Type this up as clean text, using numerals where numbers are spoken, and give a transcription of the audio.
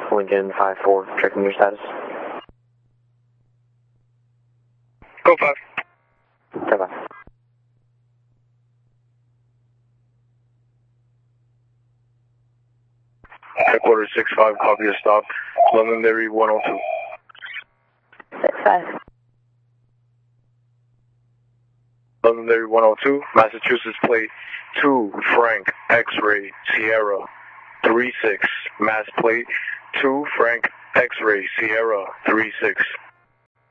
Lincoln 5-4, checking your status. Go 5. Bye-bye. Headquarters 6-5, copy your stop. Londonderry 102. 6-5. Londonderry 102, Massachusetts plate 2, Frank, X-ray, Sierra 36, Mass plate 2, Frank, X-ray, Sierra 36.